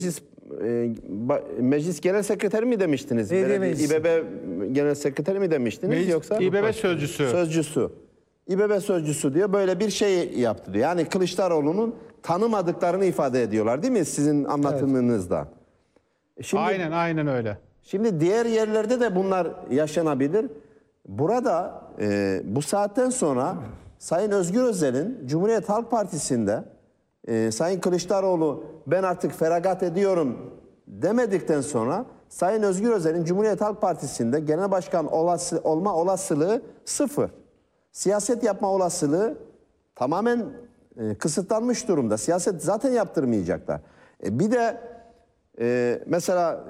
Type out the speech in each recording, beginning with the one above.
Meclis Genel Sekreteri mi demiştiniz? İBB Genel Sekreteri mi demiştiniz yoksa? İBB sözcüsü. Sözcüsü. İBB sözcüsü diyor, böyle bir şey yaptı diyor. Yani Kılıçdaroğlu'nun tanımadıklarını ifade ediyorlar değil mi sizin anlatımınızda? Şimdi, Aynen öyle. Şimdi diğer yerlerde de bunlar yaşanabilir. Burada bu saatten sonra Sayın Özgür Özel'in Cumhuriyet Halk Partisi'nde Sayın Kılıçdaroğlu ben artık feragat ediyorum demedikten sonra Sayın Özgür Özel'in Cumhuriyet Halk Partisi'nde genel başkan olma olasılığı sıfır. Siyaset yapma olasılığı tamamen kısıtlanmış durumda. Siyaset zaten yaptırmayacaklar. Bir de mesela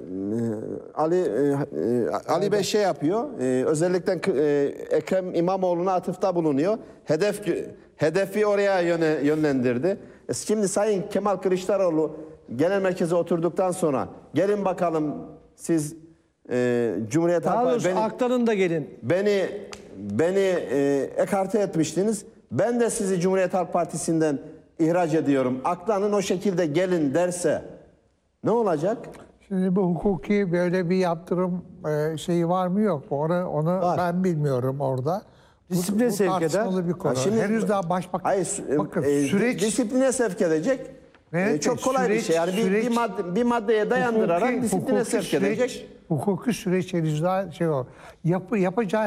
Ali Bey şey yapıyor, özellikle Ekrem İmamoğlu'na atıfta bulunuyor. Hedefi oraya yönlendirdi. Şimdi Sayın Kemal Kılıçdaroğlu genel merkeze oturduktan sonra gelin bakalım siz Cumhuriyet Halk Partisi aktarın da gelin. Beni ekarte etmiştiniz. Ben de sizi Cumhuriyet Halk Partisi'nden ihraç ediyorum. Aklanın o şekilde gelin derse ne olacak? Şimdi bu hukuki böyle bir yaptırım şeyi var mı yok mu? Onu ben bilmiyorum orada. Disipline sevk eder. Bir konu. Şimdi, henüz daha başbakan. Bakın süreç disipline sevk edecek. Çok kolay bir şey. Yani bir maddeye dayandırarak disipline sevk edecek. Hukuki süreç henüz daha şey o. Yapacağı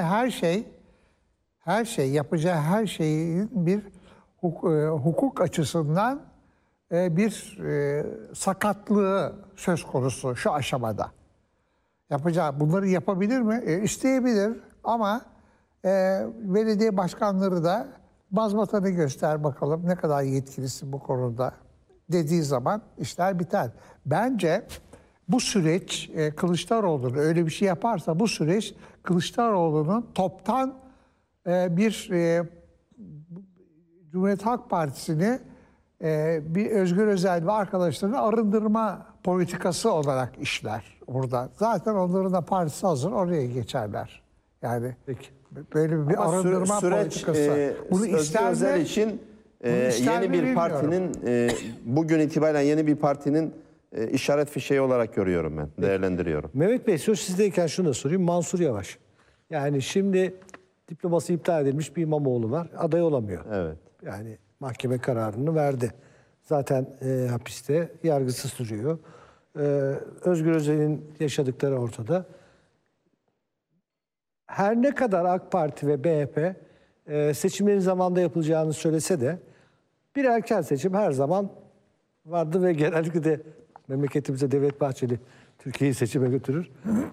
yapacağı her şeyin bir hukuk açısından bir sakatlığı söz konusu şu aşamada. Bunları yapabilir mi? İsteyebilir ama belediye başkanları da mazmatanı göster bakalım ne kadar yetkilisin bu konuda dediği zaman işler biter. Bence bu süreç Kılıçdaroğlu'nun öyle bir şey yaparsa bu süreç Kılıçdaroğlu'nun toptan bir Cumhuriyet Halk Partisi'ni bir Özgür Özel ve arkadaşlarını arındırma politikası olarak işler burada. Zaten onların da partisi hazır, oraya geçerler. Yani böyle bir arındırma politikası. Bunu Özgür Özel için yeni bir partinin bugün itibaren yeni bir partinin işaret fişeği olarak görüyorum ben, değerlendiriyorum. Mehmet Bey söz sizdeyken şunu da sorayım. Mansur Yavaş. Yani şimdi diploması iptal edilmiş bir İmamoğlu var. Aday olamıyor. Evet. Yani mahkeme kararını verdi. Zaten hapiste yargısı sürüyor. Özgür Özel'in yaşadıkları ortada. Her ne kadar AK Parti ve MHP seçimlerin zamanında yapılacağını söylese de bir erken seçim her zaman vardı ve genellikle de memleketimize Devlet Bahçeli Türkiye'yi seçime götürür.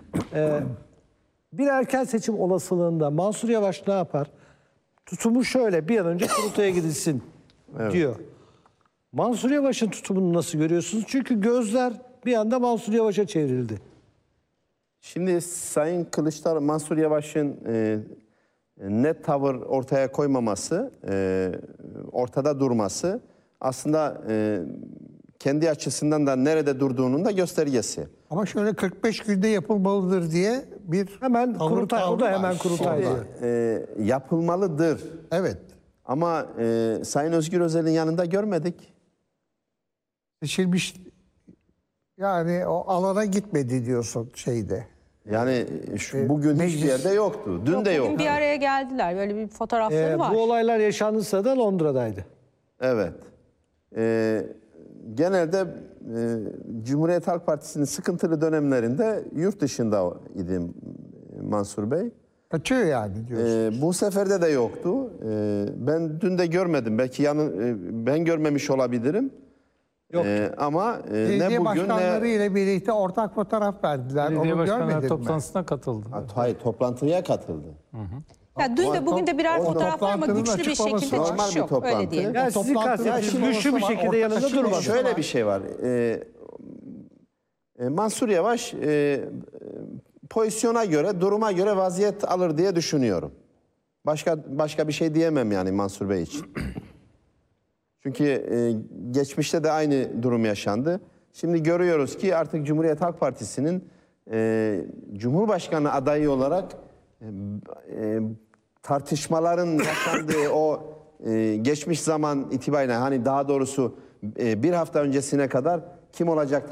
Bir erken seçim olasılığında Mansur Yavaş ne yapar? Tutumu şöyle, bir an önce kurultaya gidilsin diyor. Mansur Yavaş'ın tutumunu nasıl görüyorsunuz? Çünkü gözler bir anda Mansur Yavaş'a çevrildi. Şimdi Sayın Kılıçdaroğlu, Mansur Yavaş'ın net tavır ortaya koymaması, ortada durması aslında kendi açısından da nerede durduğunun da göstergesi. Ama şöyle 45 günde yapılmalıdır diye bir hemen kurultay, o da hemen kurultay. Yapılmalıdır. Evet. Ama Sayın Özgür Özel'in yanında görmedik. Seçilmiş, yani o alana gitmedi diyorsun şeyde. Yani bugün hiçbir yerde yoktu. Dün de yoktu. Bir araya geldiler. Böyle bir fotoğrafları var. Bu olaylar yaşandığı sırada Londra'daydı. Evet. Genelde Cumhuriyet Halk Partisi'nin sıkıntılı dönemlerinde yurt dışında idim Mansur Bey. Kaçıyor yani diyorsun. Bu seferde de yoktu. Ben dün de görmedim. Belki ben görmemiş olabilirim. Ama ne bugün başkanları ne... ile birlikte ortak fotoğraf verdiler. Belediye onu başkanları görmedin toplantısına katıldı. Hayır, toplantıya katıldı. Ya dün de bugün de birer fotoğraf var ama toplantının güçlü bir açıklaması şekilde normal çıkış bir yok. toplantı. Öyle diyelim. Yani sizin kastettiğiniz güçlü bir şekilde yanında durmadı. Şöyle bir şey var. Mansur Yavaş pozisyona göre, duruma göre vaziyet alır diye düşünüyorum. Başka bir şey diyemem yani Mansur Bey için. Çünkü geçmişte de aynı durum yaşandı. Şimdi görüyoruz ki artık Cumhuriyet Halk Partisi'nin Cumhurbaşkanı adayı olarak tartışmaların yaşandığı o geçmiş zaman itibariyle, hani daha doğrusu bir hafta öncesine kadar kim olacak